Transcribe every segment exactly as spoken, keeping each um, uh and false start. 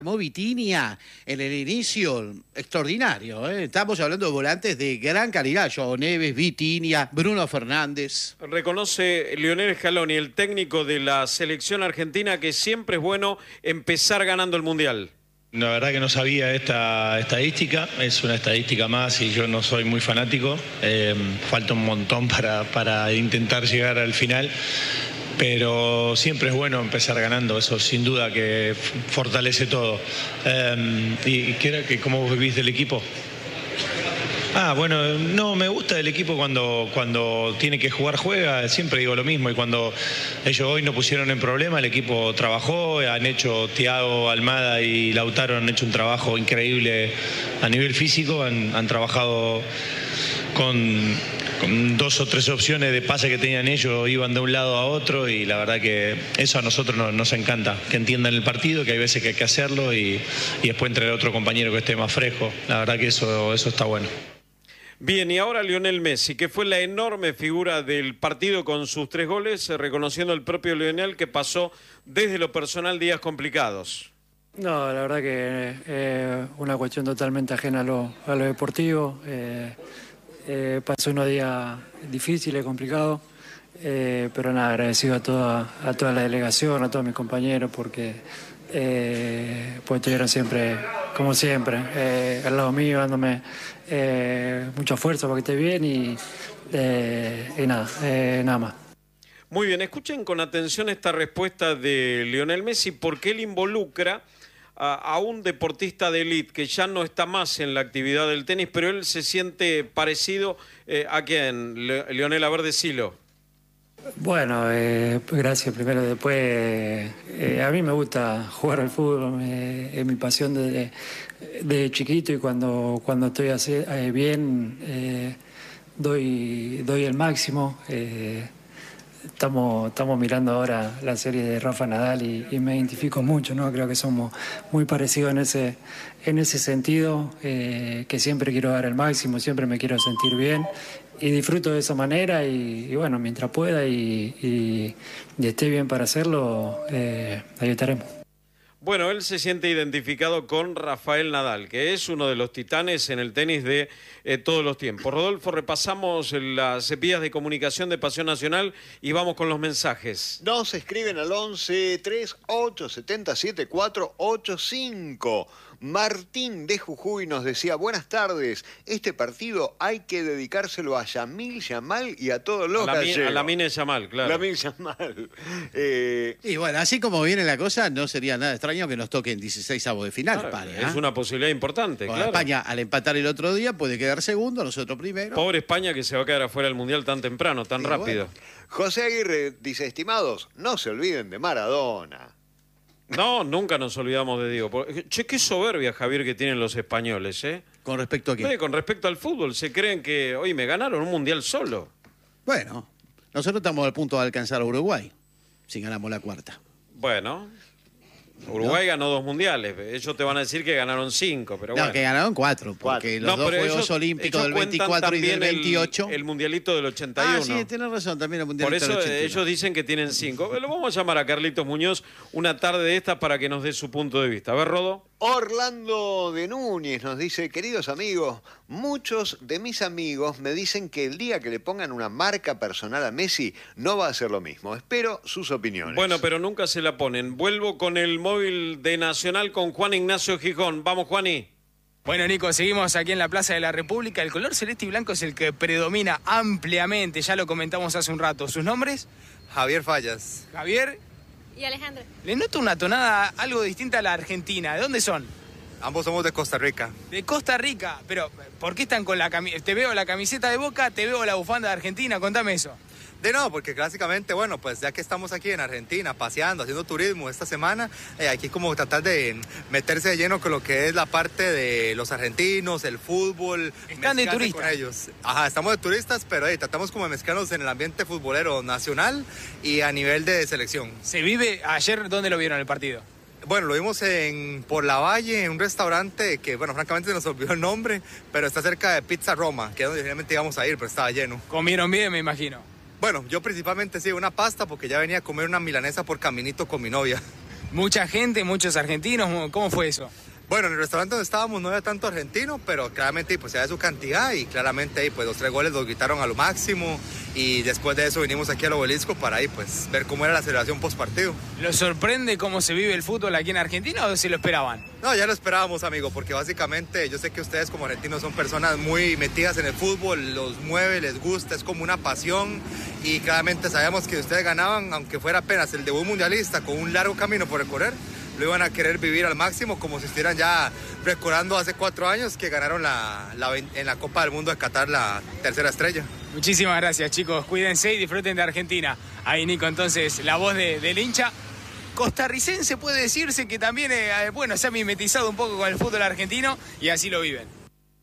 Vitinha en el inicio, extraordinario, ¿eh? Estamos hablando de volantes de gran calidad, Joao Neves, Vitinha, Bruno Fernández. Reconoce Lionel Scaloni, el técnico de la selección argentina, que siempre es bueno empezar ganando el Mundial. La verdad que no sabía esta estadística, es una estadística más y yo no soy muy fanático, eh, falta un montón para, para intentar llegar al final. Pero siempre es bueno empezar ganando, eso sin duda que fortalece todo. Eh, ¿Y, y qué era? Que ¿Cómo vivís del equipo? Ah, bueno, no, me gusta el equipo cuando, cuando tiene que jugar, juega, siempre digo lo mismo. Y cuando ellos hoy no pusieron en problema, el equipo trabajó, han hecho, Thiago, Almada y Lautaro han hecho un trabajo increíble a nivel físico, han, han trabajado con... con dos o tres opciones de pase que tenían ellos, iban de un lado a otro y la verdad que eso a nosotros nos, nos encanta, que entiendan el partido, que hay veces que hay que hacerlo y, y después entre otro compañero que esté más fresco. La verdad que eso, eso está bueno. Bien, y ahora Lionel Messi, que fue la enorme figura del partido con sus tres goles, reconociendo el propio Lionel que pasó desde lo personal días complicados. No, la verdad que es eh, una cuestión totalmente ajena a lo, a lo deportivo. Eh, Eh, pasó unos días difíciles, complicados, eh, pero nada, agradecido a toda, a toda la delegación, a todos mis compañeros, porque eh, pues estuvieron siempre, como siempre, eh, al lado mío, dándome eh, mucha fuerza para que esté bien y, eh, y nada, eh, nada más. Muy bien, escuchen con atención esta respuesta de Lionel Messi, porque él involucra a, a un deportista de élite que ya no está más en la actividad del tenis, pero él se siente parecido eh, a quién, Le, Lionel, a ver, decilo. Bueno, eh, gracias primero. Después, eh, a mí me gusta jugar al fútbol, eh, es mi pasión desde, desde chiquito y cuando, cuando estoy así, eh, bien eh, doy, doy el máximo. Eh, Estamos, estamos mirando ahora la serie de Rafa Nadal y, y me identifico mucho, ¿no? Creo que somos muy parecidos en ese, en ese sentido, eh, que siempre quiero dar el máximo, siempre me quiero sentir bien y disfruto de esa manera y, y bueno, mientras pueda y, y, y esté bien para hacerlo, eh, ahí estaremos. Bueno, él se siente identificado con Rafael Nadal, que es uno de los titanes en el tenis de eh, todos los tiempos. Rodolfo, repasamos las vías de comunicación de Pasión Nacional y vamos con los mensajes. Nos escriben al once, treinta y ocho, setenta, setenta y cuatro, ochenta y cinco. Martín de Jujuy nos decía, buenas tardes, este partido hay que dedicárselo a Yamil Yamal y a todos los gallegos. A Lamine Yamal, claro. Lamine Yamal. Eh... Y bueno, así como viene la cosa, no sería nada extraño que nos toquen dieciseisavos de final, claro, España. Es ¿eh? una posibilidad importante, Con claro. España, al empatar el otro día, puede quedar segundo, nosotros primero. Pobre España que se va a quedar afuera del Mundial tan temprano, tan y rápido. Bueno. José Aguirre dice, estimados, no se olviden de Maradona. No, nunca nos olvidamos de Diego. Che, qué soberbia, Javier, que tienen los españoles, ¿eh? ¿Con respecto a qué? Eh, con respecto al fútbol, se creen que, oye, me ganaron un mundial solo. Bueno, nosotros estamos al punto de alcanzar a Uruguay, si ganamos la cuarta. Bueno, Uruguay ¿no? ganó dos mundiales. Ellos te van a decir que ganaron cinco, pero no, bueno. que ganaron cuatro, porque cuatro. los No, dos pero Juegos ellos, Olímpicos ellos del veinticuatro y del veintiocho. El, el mundialito del ochenta y uno. Ah, sí, tienes razón, también el Por mundialito eso del ochenta y uno. ellos dicen que tienen cinco. Lo vamos a llamar a Carlitos Muñoz una tarde de esta para que nos dé su punto de vista. A ver, Rodo. Orlando de Núñez nos dice, queridos amigos, muchos de mis amigos me dicen que el día que le pongan una marca personal a Messi no va a ser lo mismo. Espero sus opiniones. Bueno, pero nunca se la ponen. Vuelvo con el móvil de Nacional con Juan Ignacio Gijón. Vamos, Juani. Bueno, Nico, seguimos aquí en la Plaza de la República. El color celeste y blanco es el que predomina ampliamente, ya lo comentamos hace un rato. ¿Sus nombres? Javier Fallas. Javier. Y Alejandro. Le noto una tonada algo distinta a la Argentina. ¿De dónde son? Ambos somos de Costa Rica. De Costa Rica. Pero, ¿por qué están con la camiseta? Te veo la camiseta de Boca, te veo la bufanda de Argentina. Contame eso. De no, porque clásicamente, bueno, pues ya que estamos aquí en Argentina, paseando, haciendo turismo esta semana, eh, aquí como tratar de meterse de lleno con lo que es la parte de los argentinos, el fútbol. Están de turistas. Con ellos. Ajá, estamos de turistas, pero eh, tratamos como de mezclarnos en el ambiente futbolero nacional y a nivel de selección. ¿Se vive? Ayer, ¿dónde lo vieron el partido? Bueno, lo vimos en Por la Valle, en un restaurante que, bueno, francamente se nos olvidó el nombre, pero está cerca de Pizza Roma, que es donde finalmente íbamos a ir, pero estaba lleno. Comieron bien, me imagino. Bueno, yo principalmente sí, una pasta porque ya venía a comer una milanesa por caminito con mi novia. Mucha gente, muchos argentinos, ¿cómo fue eso? Bueno, en el restaurante donde estábamos no había tanto argentino, pero claramente pues había su cantidad y claramente ahí pues los tres goles los gritaron a lo máximo y después de eso vinimos aquí al Obelisco para ahí pues ver cómo era la celebración post partido. ¿Los sorprende cómo se vive el fútbol aquí en Argentina o se lo esperaban? No, ya lo esperábamos, amigo, porque básicamente yo sé que ustedes como argentinos son personas muy metidas en el fútbol, los mueve, les gusta, es como una pasión y claramente sabemos que ustedes ganaban, aunque fuera apenas el debut mundialista con un largo camino por recorrer, lo iban a querer vivir al máximo como si estuvieran ya recordando hace cuatro años que ganaron la, la, en la Copa del Mundo de Qatar la tercera estrella. Muchísimas gracias, chicos. Cuídense y disfruten de Argentina. Ahí, Nico, entonces, la voz de, del hincha. Costarricense puede decirse que también, eh, bueno, se ha mimetizado un poco con el fútbol argentino y así lo viven.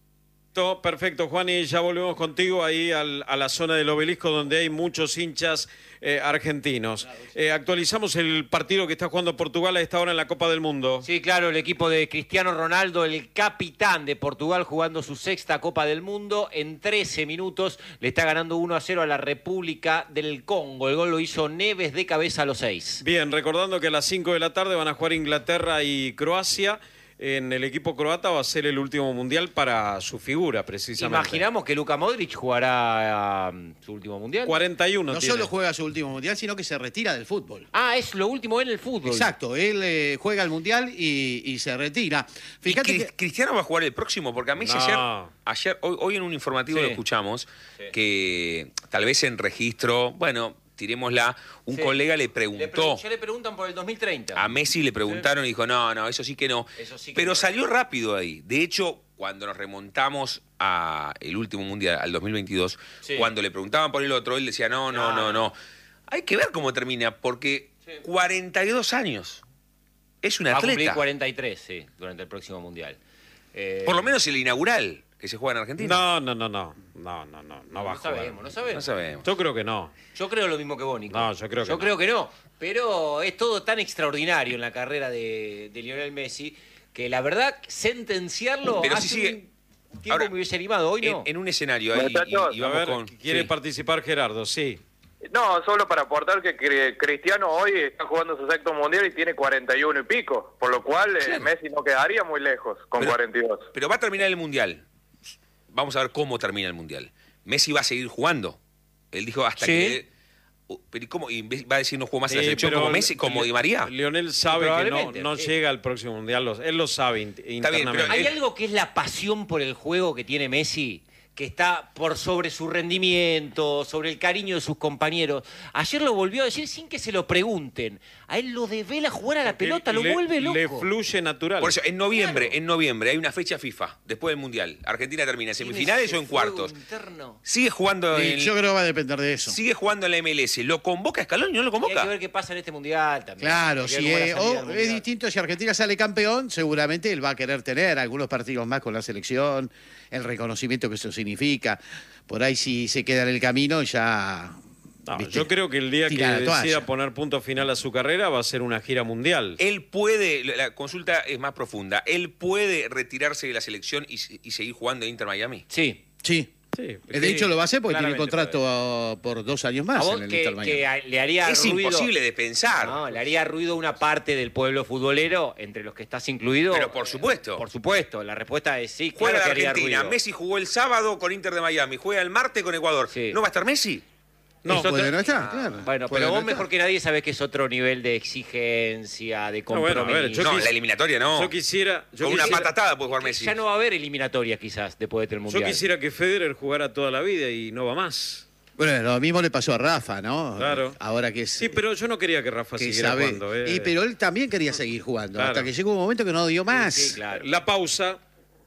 Perfecto, Juan, y ya volvemos contigo ahí al, a la zona del Obelisco donde hay muchos hinchas eh, argentinos. Eh, actualizamos el partido que está jugando Portugal a esta hora en la Copa del Mundo. Sí, claro, el equipo de Cristiano Ronaldo, el capitán de Portugal, jugando su sexta Copa del Mundo. En trece minutos le está ganando uno a cero a la República del Congo. El gol lo hizo Neves de cabeza a los seis. Bien, recordando que a las cinco de la tarde van a jugar Inglaterra y Croacia. En el equipo croata va a ser el último mundial para su figura, precisamente. Imaginamos que Luka Modric jugará um, su último mundial. cuarenta y uno No tiene. solo juega su último mundial, sino que se retira del fútbol. Ah, es lo último en el fútbol. Exacto, él eh, juega el mundial y, y se retira. Fíjate ¿Y que... Cristiano va a jugar el próximo? Porque a mí No. ayer, ayer hoy, hoy en un informativo Sí. lo escuchamos, Sí. que tal vez en registro, bueno, tirémosla, un Sí. colega le Le preguntó, pregun- ya le preguntan por el dos mil treinta. a Messi le preguntaron y dijo, no, no, eso sí que no. Eso sí que Pero no. salió rápido ahí. De hecho, cuando nos remontamos a el último mundial, al dos mil veintidós, Sí. cuando le preguntaban por el otro, él decía, no, no, no, no. Hay que ver cómo termina, porque Sí. cuarenta y dos años. Es un Va a cumplir atleta. cuarenta y tres, sí, durante el próximo mundial. Eh, Por lo menos el inaugural que se juega en Argentina. No, no, no, no. No, no, no. No va a no jugar. sabemos, no sabemos. No sabemos. Yo creo que no. Yo creo lo mismo que vos, Nico. No, yo creo que Yo no. creo que no. Pero es todo tan extraordinario en la carrera de, de Lionel Messi que la verdad, sentenciarlo Pero hace si sigue- un tiempo Ahora, me hubiese animado. Hoy En, no. en un escenario ahí, Muchachos, y, y A vamos ver, con... quiere sí. participar Gerardo, sí. No, solo para aportar que Cri- Cristiano hoy está jugando su sexto mundial y tiene cuarenta y uno y pico, por lo cual eh, Claro. Messi no quedaría muy lejos con Pero- cuarenta y dos. Pero va a terminar el Mundial. Vamos a ver cómo termina el Mundial. Messi va a seguir jugando. Él dijo hasta Sí. que... Uh, pero ¿y cómo? ¿Y va a decir no juego más en la Sí, selección pero como Messi, como Le- Di María? Lionel sabe que no, Probablemente, no sí. llega al próximo mundial. Lo- Él lo sabe in- bien, internamente. pero Hay él- algo que es la pasión por el juego que tiene Messi, que está por sobre su rendimiento, sobre el cariño de sus compañeros. Ayer lo volvió a decir sin que se lo pregunten. A él lo devela jugar a la Porque pelota, lo le- vuelve loco. Le fluye natural. Por eso, en noviembre, Claro. en noviembre hay una fecha FIFA, después del Mundial. Argentina termina en Tiene semifinales ese o en fuego cuartos. interno. Sigue jugando Y en... yo creo que va a depender de eso. Sigue jugando en la M L S. ¿Lo convoca Scaloni? ¿No lo Y hay convoca? que ver qué pasa en este mundial también. Claro, Hay que ver si cómo es es, la salida o del es mundial. distinto si Argentina sale campeón, seguramente él va a querer tener algunos partidos más con la selección, el reconocimiento que eso significa. Por ahí si se queda en el camino ya... No, ¿viste? yo creo que el día que Tira la toalla. decida poner punto final a su carrera va a ser una gira mundial. Él puede, la la consulta es más profunda, él puede retirarse de la selección y, y seguir jugando en Inter Miami. Sí. Sí. Sí, De hecho lo va a hacer porque tiene claramente contrato por dos años más A vos en el que, Inter Miami. que a- le haría Es ruido... imposible de pensar. No, le haría ruido a una parte del pueblo futbolero, entre los que estás incluido. Pero por supuesto. Por supuesto, la respuesta es sí, Juega claro que la haría Argentina. ruido. Messi jugó el sábado con Inter de Miami. Juega el martes con Ecuador. Sí. ¿No va a estar Messi? No, Es puede otro- no estar, claro. Bueno, Puede pero no vos estar. mejor que nadie sabés que es otro nivel de exigencia, de No, bueno, compromiso. a ver, yo no, quis- la eliminatoria no. Yo quisiera. Yo con una quisiera- patatada puede jugar Messi. Ya no va a haber eliminatoria quizás después del Yo Mundial. quisiera que Federer jugara toda la vida y no va más. Bueno, lo mismo le pasó a Rafa, ¿no? Claro. Ahora que es... Sí, pero yo no quería que Rafa que siguiera sabe- jugando. eh. Y, pero él también quería seguir jugando, Claro. hasta que llegó un momento que no dio más. Sí, claro. La pausa.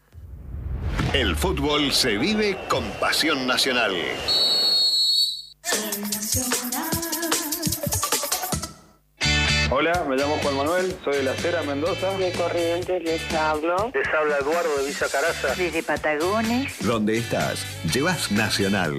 El fútbol se vive con pasión nacional. Hola, me llamo Juan Manuel, soy de La Cera, Mendoza. De Corrientes les hablo. Les habla Eduardo de Villa Caraza. Desde Patagones. Donde estás, llevas Nacional.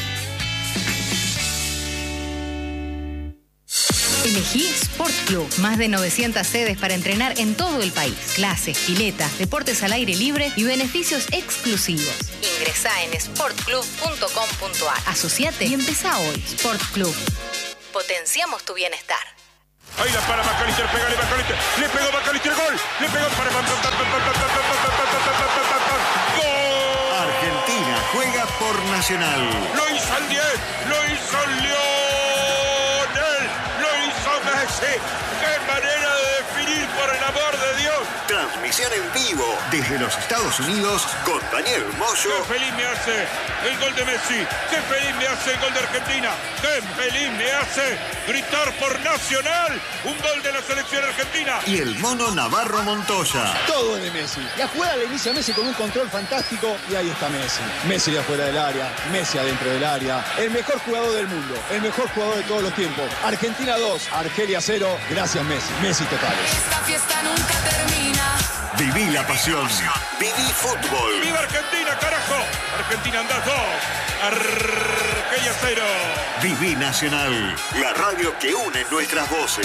Elegí Sport Club. Más de novecientas sedes para entrenar en todo el país. Clases, piletas, deportes al aire libre y beneficios exclusivos. Ingresá en sport club punto com punto a r. Asociate y empezá hoy. Sport Club. Potenciamos tu bienestar. Ahí la para McAllister, pégale McAllister. Le pegó McAllister, gol. Le pegó para... ¡Gol! Argentina juega por Nacional. Lo hizo el diez, lo hizo Lionel, lo hizo Messi. ¡Qué manera de definir, por el amor de Dios! Transmisión en vivo desde los Estados Unidos con Daniel Moyo. ¡Qué feliz me hace el gol de Messi! ¡Qué feliz me hace el gol de Argentina! ¡Qué feliz me hace gritar por Nacional! ¡Un gol de la selección argentina! Y el mono Navarro Montoya. Todo es de Messi. La jugada la inicia Messi con un control fantástico y ahí está Messi. Messi de afuera del área, Messi adentro del área. El mejor jugador del mundo, el mejor jugador de todos los tiempos. Argentina dos, Argelia cero. Gracias Messi. Messi total. Esta fiesta nunca termina. Viví la pasión. Viví fútbol. ¡Viva Argentina, carajo! Argentina anda dos. Argelia cero. Viví Nacional. La radio que une nuestras voces.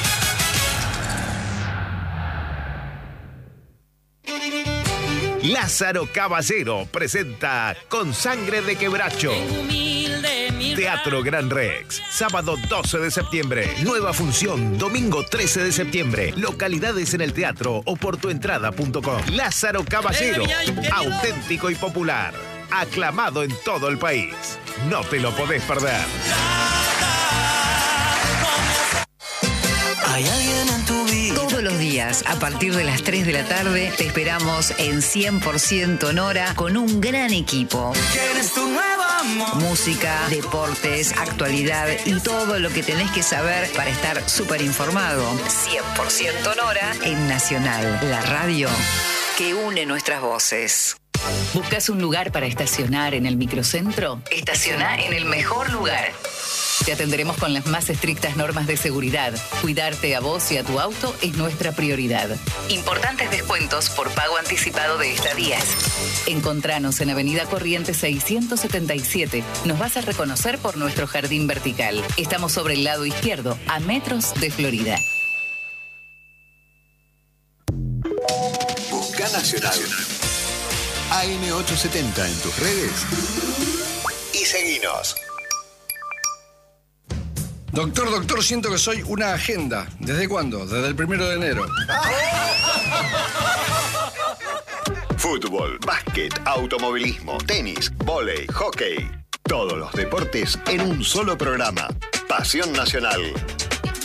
Lázaro Caballero presenta Con Sangre de Quebracho. Teatro Gran Rex, sábado doce de septiembre. Nueva función, domingo trece de septiembre. Localidades en el teatro o por tuentrada punto com. Lázaro Caballero, auténtico y popular. Aclamado en todo el país. No te lo podés perder. Hay alguien en tu vida. Todos los días, a partir de las tres de la tarde, te esperamos en cien por ciento Nora con un gran equipo. ¿Quieres tu nuevo amor? Música, deportes, actualidad y todo lo que tenés que saber para estar súper informado. cien por ciento Nora en Nacional, la radio que une nuestras voces. ¿Buscas un lugar para estacionar en el microcentro? Estaciona en el mejor lugar. Te atenderemos con las más estrictas normas de seguridad. Cuidarte a vos y a tu auto es nuestra prioridad. Importantes descuentos por pago anticipado de estadías. Encontranos en Avenida Corrientes seiscientos setenta y siete. Nos vas a reconocer por nuestro jardín vertical. Estamos sobre el lado izquierdo, a metros de Florida. Busca Nacional. A M ochocientos setenta en tus redes. Y seguinos. Doctor, doctor, siento que soy una agenda. ¿Desde cuándo? Desde el primero de enero. Fútbol, básquet, automovilismo, tenis, vóley, hockey. Todos los deportes en un solo programa. Pasión Nacional.